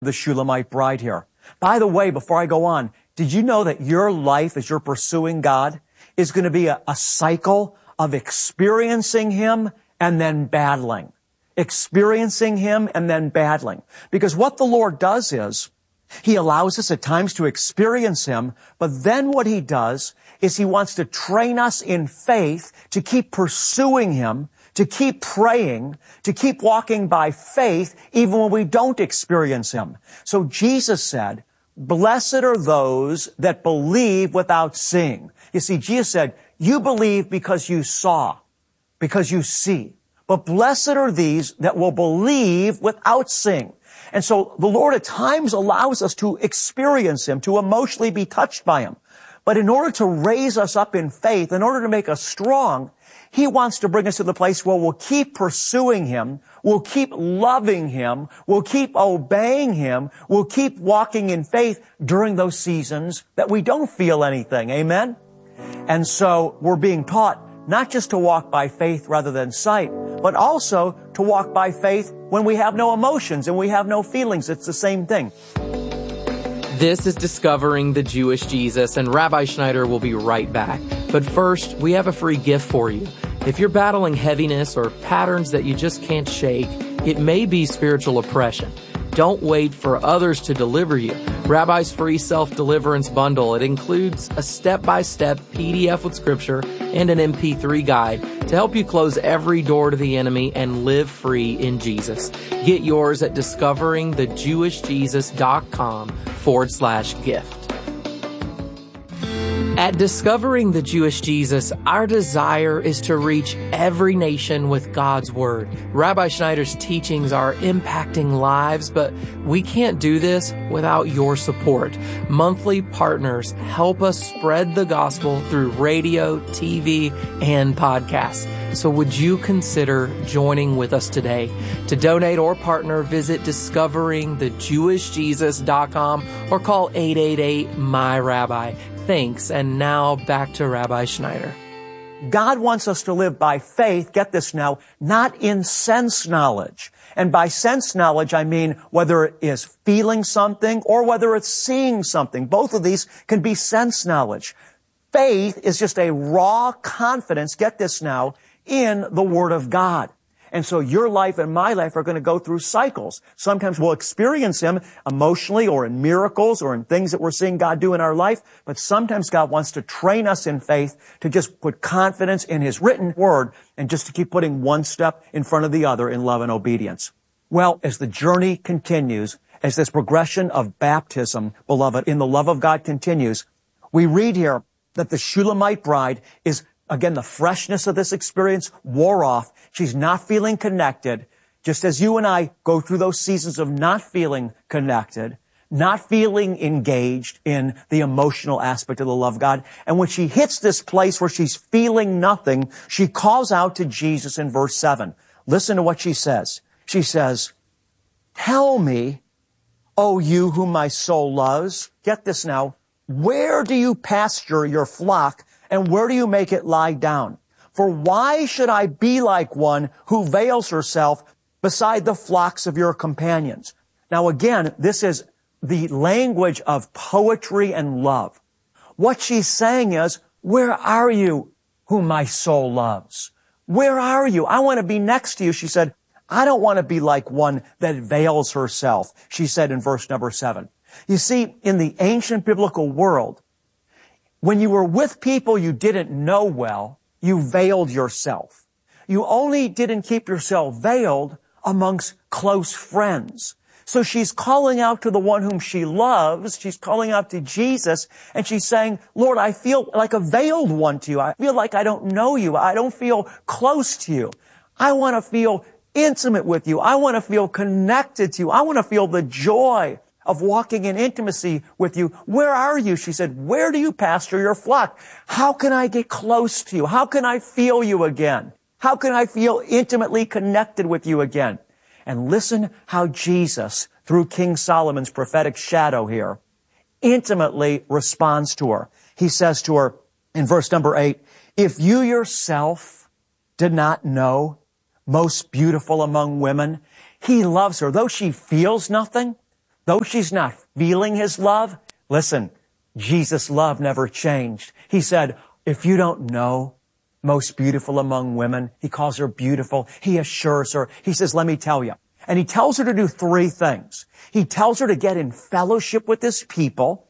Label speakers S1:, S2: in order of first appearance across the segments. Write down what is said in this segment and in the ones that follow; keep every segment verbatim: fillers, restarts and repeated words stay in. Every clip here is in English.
S1: the Shulamite bride here. By the way, before I go on, did you know that your life as you're pursuing God is going to be a, a cycle of experiencing Him and then battling? Experiencing Him and then battling. Because what the Lord does is, He allows us at times to experience Him, but then what He does is He wants to train us in faith to keep pursuing Him, to keep praying, to keep walking by faith even when we don't experience Him. So Jesus said, blessed are those that believe without seeing. You see, Jesus said, you believe because you saw, because you see. But blessed are these that will believe without seeing. And so the Lord at times allows us to experience Him, to emotionally be touched by Him. But in order to raise us up in faith, in order to make us strong, He wants to bring us to the place where we'll keep pursuing Him, we'll keep loving Him, we'll keep obeying Him, we'll keep walking in faith during those seasons that we don't feel anything. Amen? And so we're being taught not just to walk by faith rather than sight, but also to walk by faith when we have no emotions and we have no feelings. It's the same thing.
S2: This is Discovering the Jewish Jesus, and Rabbi Schneider will be right back. But first, we have a free gift for you. If you're battling heaviness or patterns that you just can't shake, it may be spiritual oppression. Don't wait for others to deliver you. Rabbi's free self-deliverance bundle. It includes a step-by-step P D F with scripture and an M P three guide to help you close every door to the enemy and live free in Jesus. Get yours at discoveringthejewishjesus.com forward slash gift. At Discovering the Jewish Jesus, our desire is to reach every nation with God's Word. Rabbi Schneider's teachings are impacting lives, but we can't do this without your support. Monthly partners help us spread the gospel through radio, T V, and podcasts. So would you consider joining with us today? To donate or partner, visit discovering the jewish jesus dot com or call eight eight eight, M Y Rabbi. Thanks, and now back to Rabbi Schneider.
S1: God wants us to live by faith, get this now, not in sense knowledge. And by sense knowledge, I mean whether it is feeling something or whether it's seeing something. Both of these can be sense knowledge. Faith is just a raw confidence, get this now, in the Word of God. And so your life and my life are going to go through cycles. Sometimes we'll experience Him emotionally or in miracles or in things that we're seeing God do in our life. But sometimes God wants to train us in faith to just put confidence in His written Word and just to keep putting one step in front of the other in love and obedience. Well, as the journey continues, as this progression of baptism, beloved, in the love of God continues, we read here that the Shulamite bride is, again, the freshness of this experience wore off. She's not feeling connected, just as you and I go through those seasons of not feeling connected, not feeling engaged in the emotional aspect of the love of God. And when she hits this place where she's feeling nothing, she calls out to Jesus in verse seven. Listen to what she says. She says, tell me, O you whom my soul loves, get this now, where do you pasture your flock and where do you make it lie down? For why should I be like one who veils herself beside the flocks of your companions? Now again, this is the language of poetry and love. What she's saying is, where are you whom my soul loves? Where are you? I want to be next to you. She said, I don't want to be like one that veils herself, she said in verse number seven. You see, in the ancient biblical world, when you were with people you didn't know well, you veiled yourself. You only didn't keep yourself veiled amongst close friends. So she's calling out to the one whom she loves. She's calling out to Jesus, and she's saying, Lord, I feel like a veiled one to you. I feel like I don't know you. I don't feel close to you. I want to feel intimate with you. I want to feel connected to you. I want to feel the joy of walking in intimacy with you. Where are you? She said, where do you pasture your flock? How can I get close to you? How can I feel you again? How can I feel intimately connected with you again? And listen how Jesus, through King Solomon's prophetic shadow here, intimately responds to her. He says to her in verse number eight, if you yourself did not know, most beautiful among women, He loves her. Though she feels nothing, Though she's not feeling his love, listen, Jesus' love never changed. He said, if you don't know, most beautiful among women, he calls her beautiful. He assures her. He says, let me tell you. And he tells her to do three things. He tells her to get in fellowship with his people.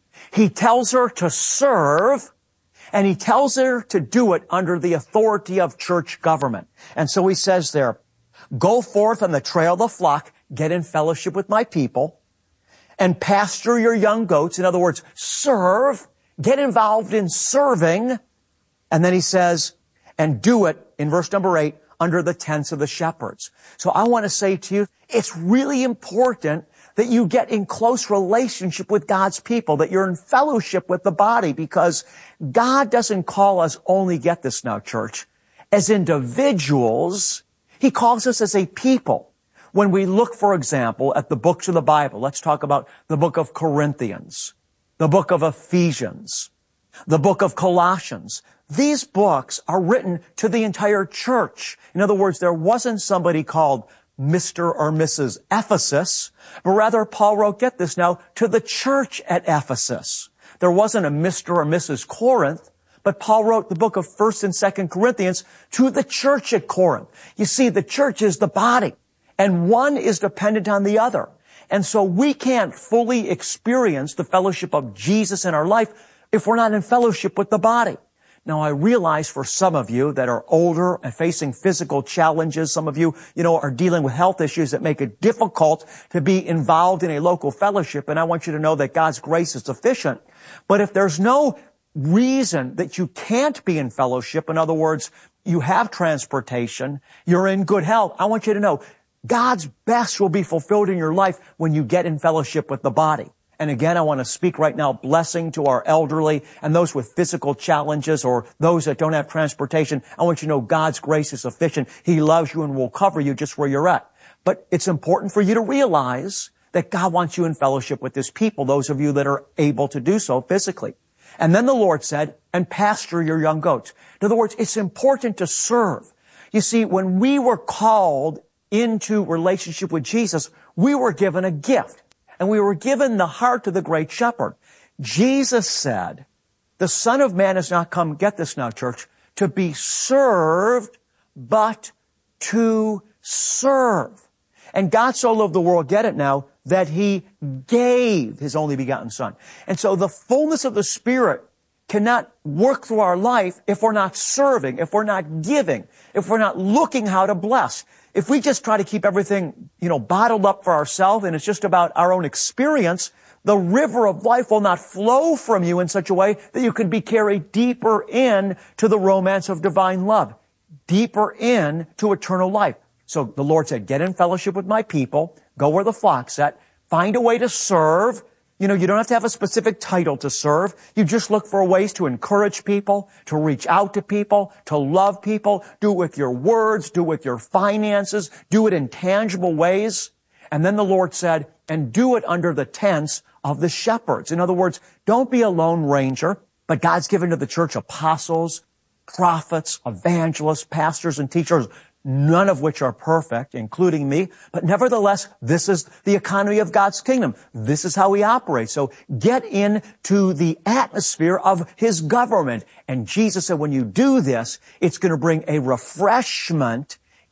S1: He tells her to serve. And he tells her to do it under the authority of church government. And so he says there, go forth on the trail of the flock, get in fellowship with my people, and pasture your young goats. In other words, serve, get involved in serving. And then he says, and do it, in verse number eight, under the tents of the shepherds. So I want to say to you, it's really important that you get in close relationship with God's people, that you're in fellowship with the body, because God doesn't call us only, get this now, church, as individuals. He calls us as a people. When we look, for example, at the books of the Bible, let's talk about the book of Corinthians, the book of Ephesians, the book of Colossians. These books are written to the entire church. In other words, there wasn't somebody called Mister or Missus Ephesus, but rather Paul wrote, get this now, to the church at Ephesus. There wasn't a Mister or Missus Corinth, but Paul wrote the book of First and Second Corinthians to the church at Corinth. You see, the church is the body, and one is dependent on the other. And so we can't fully experience the fellowship of Jesus in our life if we're not in fellowship with the body. Now, I realize for some of you that are older and facing physical challenges, some of you, you know, are dealing with health issues that make it difficult to be involved in a local fellowship. And I want you to know that God's grace is sufficient. But if there's no reason that you can't be in fellowship, in other words, you have transportation, you're in good health, I want you to know God's best will be fulfilled in your life when you get in fellowship with the body. And again, I want to speak right now blessing to our elderly and those with physical challenges or those that don't have transportation. I want you to know God's grace is sufficient. He loves you and will cover you just where you're at. But it's important for you to realize that God wants you in fellowship with his people, those of you that are able to do so physically. And then the Lord said, and pasture your young goats. In other words, it's important to serve. You see, when we were called into relationship with Jesus, we were given a gift. And we were given the heart of the great shepherd. Jesus said, the Son of Man has not come, get this now, church, to be served, but to serve. And God so loved the world, get it now, that he gave his only begotten Son. And so the fullness of the Spirit cannot work through our life if we're not serving, if we're not giving, if we're not looking how to bless. If we just try to keep everything, you know, bottled up for ourselves and it's just about our own experience, the river of life will not flow from you in such a way that you can be carried deeper in to the romance of divine love, deeper in to eternal life. So the Lord said, get in fellowship with my people, go where the flock's at, find a way to serve. You know, you don't have to have a specific title to serve. You just look for ways to encourage people, to reach out to people, to love people. Do it with your words, do it with your finances, do it in tangible ways. And then the Lord said, and do it under the tents of the shepherds. In other words, don't be a lone ranger, but God's given to the church apostles, prophets, evangelists, pastors, and teachers, none of which are perfect, including me. But nevertheless, this is the economy of God's kingdom. This is how he operates. So get into the atmosphere of his government. And Jesus said, when you do this, it's going to bring a refreshment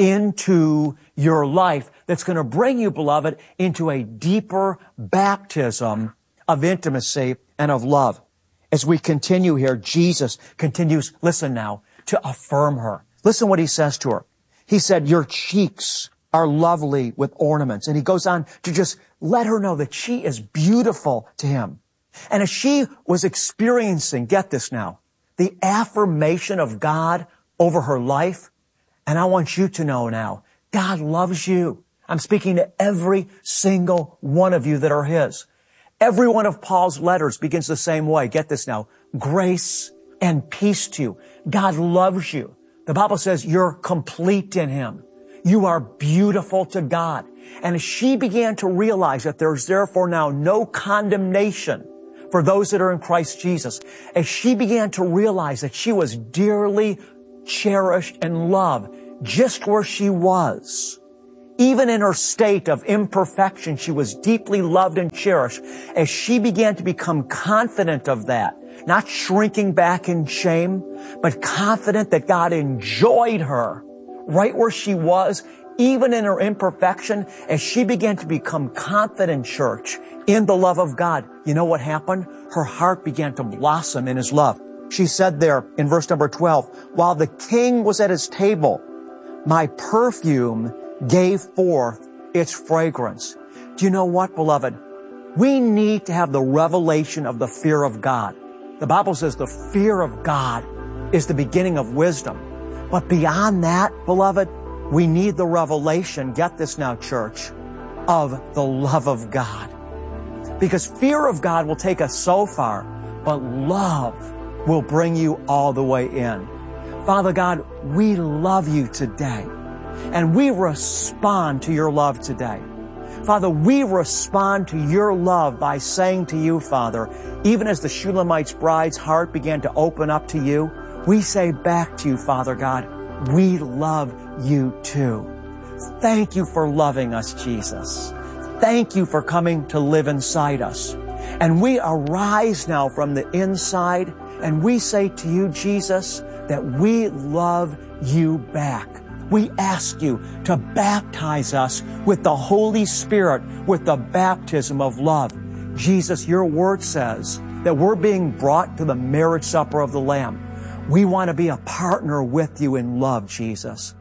S1: into your life that's going to bring you, beloved, into a deeper baptism of intimacy and of love. As we continue here, Jesus continues, listen now, to affirm her. Listen what he says to her. He said, your cheeks are lovely with ornaments. And he goes on to just let her know that she is beautiful to him. And as she was experiencing, get this now, the affirmation of God over her life, and I want you to know now, God loves you. I'm speaking to every single one of you that are his. Every one of Paul's letters begins the same way. Get this now. Grace and peace to you. God loves you. The Bible says you're complete in him. You are beautiful to God. And as she began to realize that there's therefore now no condemnation for those that are in Christ Jesus, as she began to realize that she was dearly cherished and loved just where she was, Even in her state of imperfection, she was deeply loved and cherished. As she began to become confident of that, not shrinking back in shame, but confident that God enjoyed her right where she was, even in her imperfection, as she began to become confident, church, in the love of God, you know what happened? Her heart began to blossom in His love. She said there in verse number twelve, while the king was at his table, my perfume gave forth its fragrance. Do you know what, beloved? We need to have the revelation of the fear of God. The Bible says the fear of God is the beginning of wisdom. But beyond that, beloved, we need the revelation, get this now, church, of the love of God. Because fear of God will take us so far, but love will bring you all the way in. Father God, we love you today, and we respond to your love today. Father, we respond to your love by saying to you, Father, even as the Shulamite's bride's heart began to open up to you, we say back to you, Father God, we love you too. Thank you for loving us, Jesus. Thank you for coming to live inside us. And we arise now from the inside, and we say to you, Jesus, that we love you back. We ask you to baptize us with the Holy Spirit, with the baptism of love. Jesus, your word says that we're being brought to the marriage supper of the Lamb. We want to be a partner with you in love, Jesus.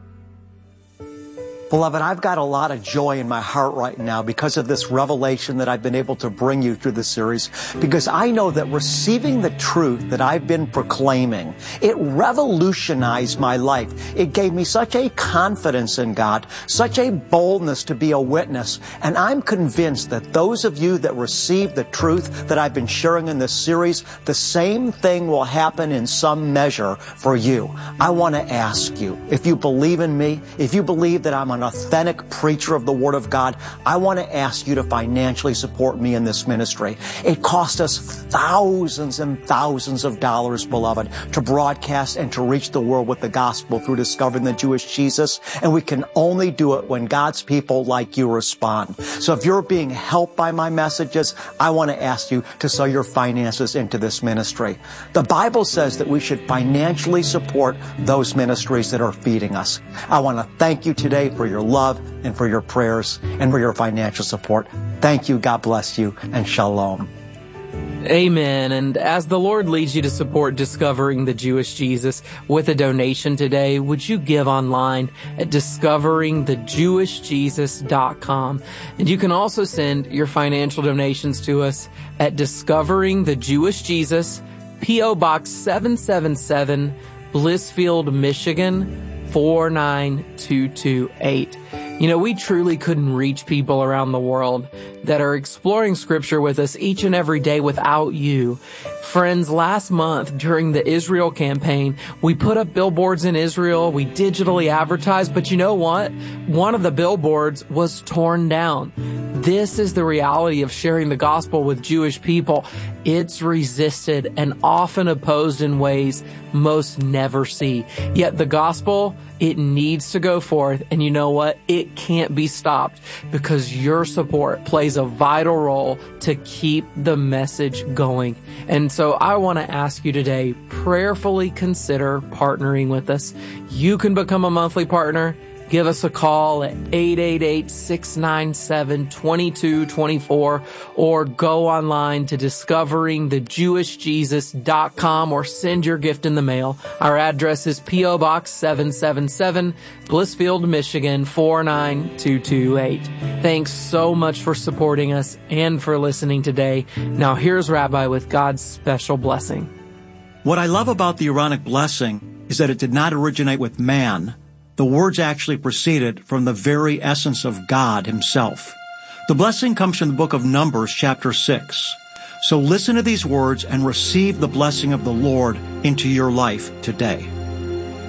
S1: Beloved, I've got a lot of joy in my heart right now because of this revelation that I've been able to bring you through the series, because I know that receiving the truth that I've been proclaiming, it revolutionized my life. It gave me such a confidence in God, such a boldness to be a witness. And I'm convinced that those of you that receive the truth that I've been sharing in this series, the same thing will happen in some measure for you. I want to ask you, if you believe in me, if you believe that I'm an authentic preacher of the Word of God, I want to ask you to financially support me in this ministry. It cost us thousands and thousands of dollars, beloved, to broadcast and to reach the world with the gospel through discovering the Jewish Jesus, and we can only do it when God's people like you respond. So if you're being helped by my messages, I want to ask you to sow your finances into this ministry. The Bible says that we should financially support those ministries that are feeding us. I want to thank you today for your love and for your prayers and for your financial support. Thank you. God bless you, and shalom.
S2: Amen. And as the Lord leads you to support Discovering the Jewish Jesus with a donation today, would you give online at discovering the jewish jesus dot com? And you can also send your financial donations to us at Discovering the Jewish Jesus, P O Box seven seven seven, Blissfield, Michigan, four nine two two eight. You know, we truly couldn't reach people around the world that are exploring Scripture with us each and every day without you. Friends, last month during the Israel campaign, we put up billboards in Israel, we digitally advertised, but you know what? One of the billboards was torn down. This is the reality of sharing the gospel with Jewish people. It's resisted and often opposed in ways most never see. Yet the gospel, it needs to go forth, and you know what? It can't be stopped because your support plays a vital role to keep the message going. And so I want to ask you today, prayerfully consider partnering with us. You can become a monthly partner. Give us a call at eight eight eight, six nine seven, two two two four or go online to discovering the jewish jesus dot com or send your gift in the mail. Our address is P O Box seven seven seven, Blissfield, Michigan, four nine two two eight. Thanks so much for supporting us and for listening today. Now here's Rabbi with God's special blessing.
S3: What I love about the Aaronic blessing is that it did not originate with man. The words actually proceeded from the very essence of God Himself. The blessing comes from the book of Numbers, chapter six. So listen to these words and receive the blessing of the Lord into your life today.